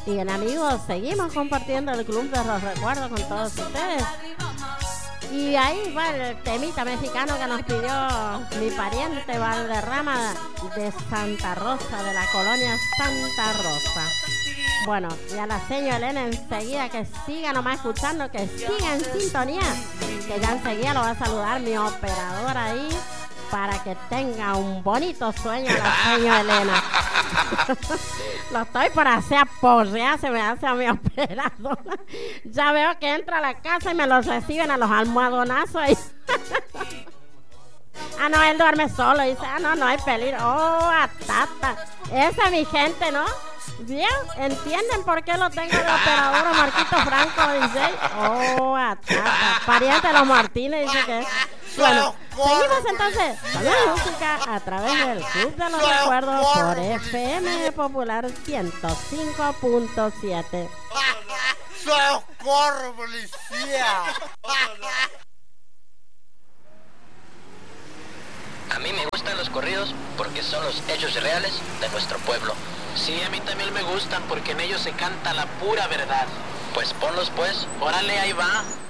Y bien, amigos, seguimos compartiendo el Club de los Recuerdos con todos ustedes. Y ahí va el temita mexicano que nos pidió mi pariente Valderrama de Santa Rosa, de la colonia Santa Rosa. Bueno, y a la señora Elena enseguida que siga nomás escuchando, que siga en sintonía, que ya enseguida lo va a saludar mi operador ahí para que tenga un bonito sueño la señora Elena. Lo estoy por hacer aporrear, se me hace a mi operador. Ya veo que entra a la casa y me los reciben a los almohadonazos ahí. Ah, no, él duerme solo. Dice, no hay peligro. Oh, atata. Esa es mi gente, ¿no? Bien, ¿entienden por qué lo tengo de operador a Marquito Franco, DJ? Oh, atata. Pariente de los Martínez, dice que... Bueno, seguimos entonces con la música a través del Club de los Recuerdos por FM Popular 105.7. ¡Socorro, policía! A mí me gustan los corridos porque son los hechos reales de nuestro pueblo. Sí, a mí también me gustan porque en ellos se canta la pura verdad. Pues ponlos pues, Órale, ahí va.